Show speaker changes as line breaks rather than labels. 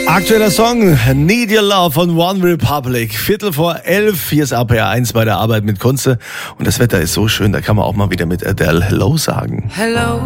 Aktueller Song, Need Your Love von One Republic. 11:15, hier ist APR 1 bei der Arbeit mit Kunze. Und das Wetter ist so schön, da kann man auch mal wieder mit Adele Hello sagen.
Hello,